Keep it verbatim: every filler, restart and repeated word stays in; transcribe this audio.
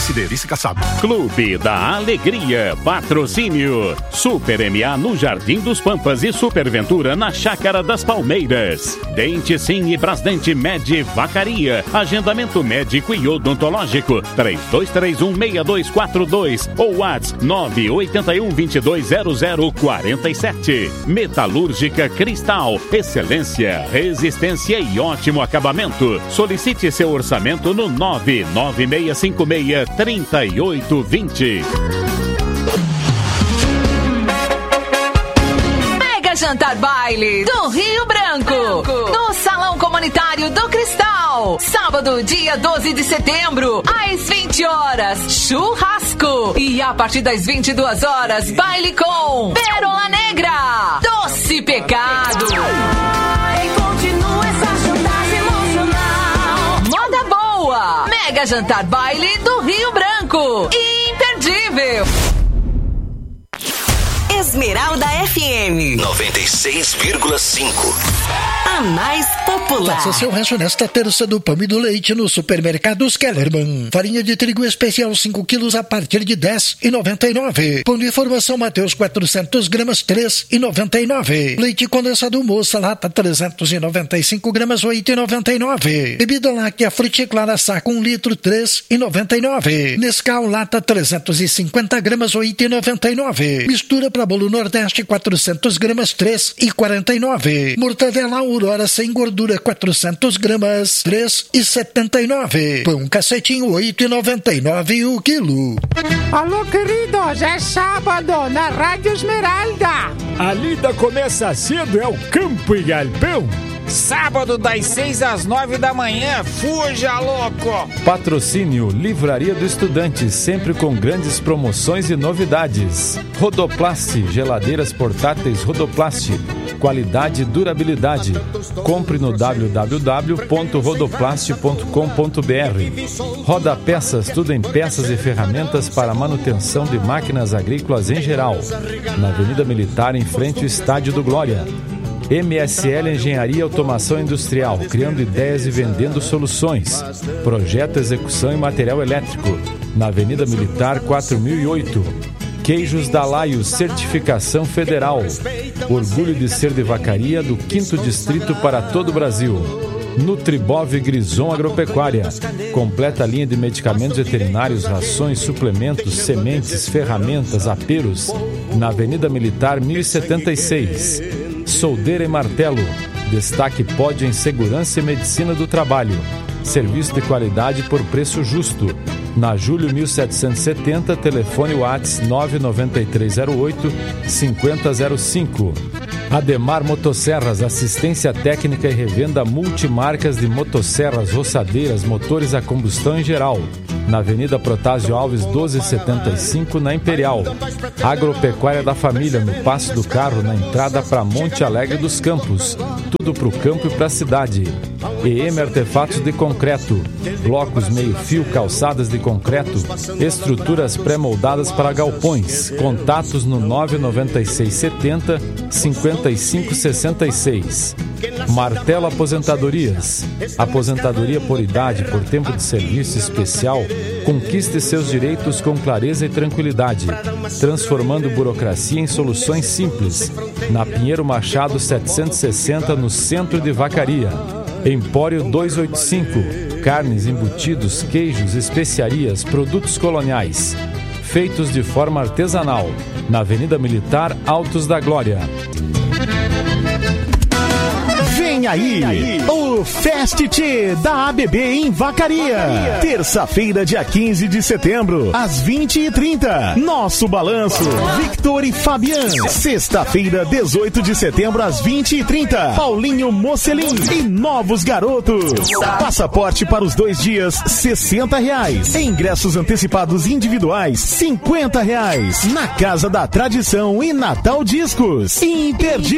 S D, disse Kassab. Clube da Alegria, patrocínio Super M A no Jardim dos Pampas e Superventura na Chácara das Palmeiras. Dente Sim e Brasdente Med Vacaria, agendamento médico e odontológico, três dois três um, seis dois quatro dois ou WhatsApp nove oito um, dois dois zero zero quatro sete. Metalúrgica Cristal, excelência, resistência e ótimo acabamento. Solicite seu orçamento no nove nove seis cinco seis, três oito dois zero. Mega Jantar Baile do Rio Branco, no Salão Comunitário do Cristal. Sábado, dia doze de setembro, às vinte horas, churrasco. E a partir das vinte e duas horas, baile com Pérola Negra, Doce Pecado. Moda Boa, Mega Jantar Baile do Rio Branco. Imperdível. Esmeralda F M noventa e seis vírgula cinco. A mais popular. Faça seu rancho nesta terça do pão e do leite no Supermercados Kellerman. Farinha de trigo especial cinco quilos a partir de dez reais e noventa e nove centavos. Pão de formação Mateus quatrocentos gramas três reais e noventa e nove centavos. Leite condensado Moça lata trezentos e noventa e cinco gramas oito reais e noventa e nove centavos. Bebida láctea Fruticlara saco um litro três reais e noventa e nove centavos. Nescau lata trezentos e cinquenta gramas oito reais e noventa e nove centavos. Mistura para bolo Nordeste quatrocentos gramas três reais e quarenta e nove centavos. Mortadela Aurora sem gordura quatrocentos gramas três reais e setenta e nove centavos. Pão cacetinho oito reais e noventa e nove centavos o quilo. Alô, queridos, é sábado na Rádio Esmeralda. A lida começa cedo, é o Campo e Galpão. Sábado das seis às nove da manhã, fuja louco! Patrocínio Livraria do Estudante, sempre com grandes promoções e novidades. Rodoplast, geladeiras portáteis Rodoplast, qualidade e durabilidade. Compre no w w w ponto rodoplast ponto com ponto b r. Roda Peças, tudo em peças e ferramentas para manutenção de máquinas agrícolas em geral. Na Avenida Militar, em frente ao Estádio do Glória. M S L Engenharia e Automação Industrial, criando ideias e vendendo soluções. Projeto, execução e material elétrico. Na Avenida Militar quatro mil e oito. Queijos Dalaio, certificação federal. Orgulho de ser de vacaria do quinto Distrito para todo o Brasil. Nutribov Grison Agropecuária. Completa linha de medicamentos veterinários, rações, suplementos, sementes, ferramentas, aperos. Na Avenida Militar mil e setenta e seis. Soldeira e Martelo. Destaque pódio em segurança e medicina do trabalho. Serviço de qualidade por preço justo. Na Júlio mil setecentos e setenta, telefone WhatsApp nove nove três zero oito cinco zero zero cinco. Ademar Motosserras, assistência técnica e revenda multimarcas de motosserras, roçadeiras, motores a combustão em geral. Na Avenida Protásio Alves doze setenta e cinco, na Imperial. Agropecuária da Família, no Passo do Carro, na entrada para Monte Alegre dos Campos. Tudo para o campo e para a cidade. E M Artefatos de Concreto, blocos meio-fio, calçadas de concreto, estruturas pré-moldadas para galpões. Contatos no nove nove seis setenta, cinquenta e cinco sessenta e seis. Martelo Aposentadorias, aposentadoria por idade, por tempo de serviço especial. Conquiste seus direitos com clareza e tranquilidade, transformando burocracia em soluções simples. Na Pinheiro Machado setecentos e sessenta, no centro de Vacaria. Empório duzentos e oitenta e cinco, carnes, embutidos, queijos, especiarias, produtos coloniais, feitos de forma artesanal. Na Avenida Militar, Altos da Glória. Vem aí, o Fest T da A B B em Vacaria. Terça-feira, dia quinze de setembro, às vinte e trinta. Nosso balanço, Victor e Fabian. Sexta-feira, dezoito de setembro, às vinte e trinta. Paulinho Mocelin e Novos Garotos. Passaporte para os dois dias, sessenta reais. Ingressos antecipados individuais, cinquenta reais. Na Casa da Tradição e Natal Discos. Imperdível.